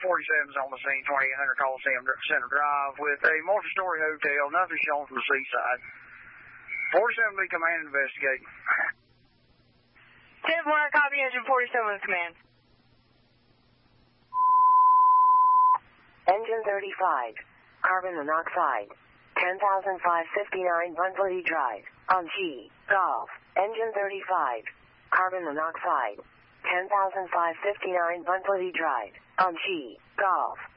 47's on the scene, 2800 Coliseum Center Drive, with a multi-story hotel, nothing shown from the seaside. 47 be command and investigate. 10-4, copy engine 47 command. Engine 35, carbon monoxide, 10,559 Buntley Drive, on G, Golf. Engine 35, carbon monoxide, 10,559 Buntley Drive, on G, Golf.